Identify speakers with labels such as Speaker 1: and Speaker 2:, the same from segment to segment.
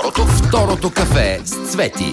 Speaker 1: Второто кафе с Цвети.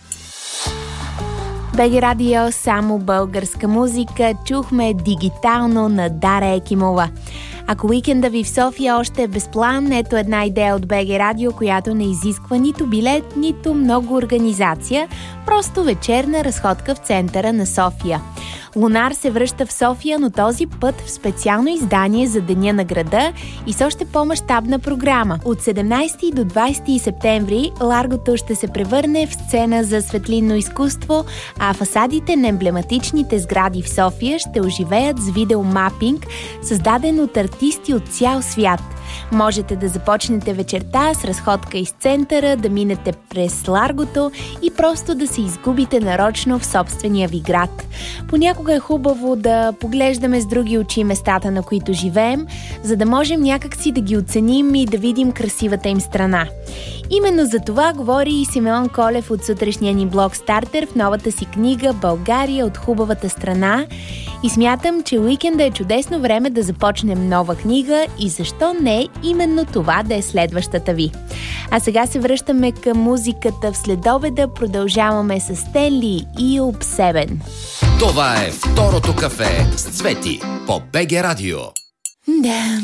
Speaker 2: БГ Радио, само българска музика. Чухме дигитално на Дара Екимова. Ако уикенда ви в София още е без план, ето една идея от БГ Радио, която не изисква нито билет, нито много организация. Просто вечерна разходка в центъра на София. Лунар се връща в София, но този път в специално издание за Деня на града и с още по-мащабна програма. От 17 до 20 септември Ларгото ще се превърне в сцена за светлинно изкуство, а фасадите на емблематичните сгради в София ще оживеят с видеомапинг, създаден от артисти от цял свят. Можете да започнете вечерта с разходка из центъра, да минете през Ларгото и просто да се изгубите нарочно в собствения ви град. Понякога е хубаво да поглеждаме с други очи местата, на които живеем, за да можем някакси да ги оценим и да видим красивата им страна. Именно за това говори и Симеон Колев от сутрешния ни блог Стартер в новата си книга «България от хубавата страна». И смятам, че уикенда е чудесно време да започнем нова книга и защо не именно това да е следващата ви. А сега се връщаме към музиката в следобеда, продължаваме с Стенли и Обсебен.
Speaker 1: Това е Второто кафе с Цвети по БГ Радио.
Speaker 2: Да.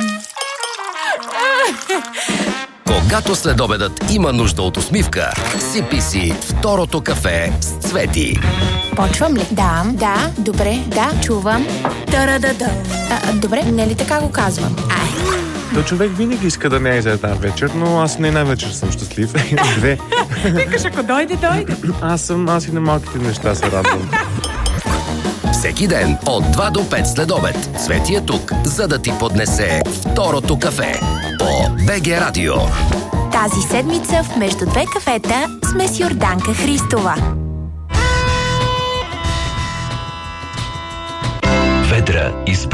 Speaker 1: Когато следобедът има нужда от усмивка, сипи си Второто кафе с Цвети.
Speaker 2: Почвам ли? Да, добре, да, чувам. Добре, не ли така го казвам?
Speaker 3: То човек винаги иска да не е за една вечер, но аз не една вечер съм щастлив. Две.
Speaker 4: Викаш, ако дойде.
Speaker 3: Аз и на малките неща се радвам.
Speaker 1: Всеки ден от 2 до 5 следобед Цвети е тук, за да ти поднесе Второто кафе по БГ Радио.
Speaker 2: Тази седмица в Между две кафета сме с Йорданка Христова.
Speaker 1: Ведра и